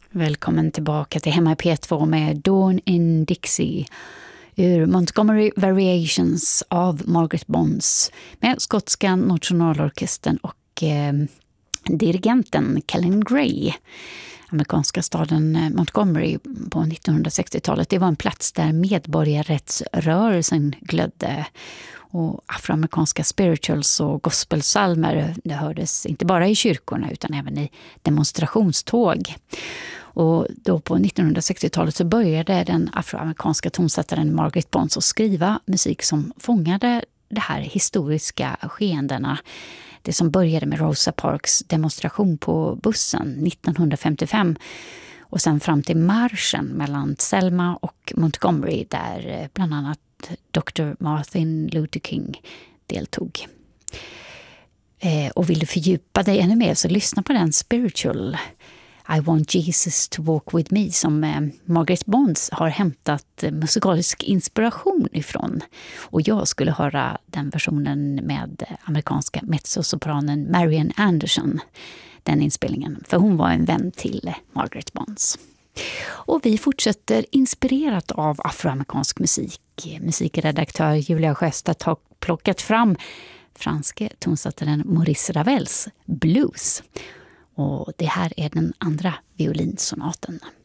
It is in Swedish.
Välkommen tillbaka till Hemma i P2 med Dawn in Dixie ur Montgomery Variations av Margaret Bonds med skotska nationalorkestern och dirigenten Kellen Gray. Amerikanska staden Montgomery på 1960-talet. Det var en plats där medborgarrättsrörelsen glödde och afroamerikanska spirituals och gospelsalmer, det hördes inte bara i kyrkorna utan även i demonstrationståg. Och då på 1960-talet så började den afroamerikanska tonsättaren Margaret Bonds att skriva musik som fångade det här historiska skeendena. Det som började med Rosa Parks demonstration på bussen 1955 och sen fram till marschen mellan Selma och Montgomery där bland annat Dr. Martin Luther King deltog. Och vill du fördjupa dig ännu mer så lyssna på den spiritual I want Jesus to walk with me som Margaret Bonds har hämtat musikalisk inspiration ifrån. Och jag skulle höra den versionen med amerikanska mezzosopranen Marian Anderson, den inspelningen, för hon var en vän till Margaret Bonds. Och vi fortsätter inspirerat av afroamerikansk musik. Musikredaktör Julia Sjöstedt har plockat fram franske tonsättaren Maurice Ravels Blues. Och det här är den andra violinsonaten.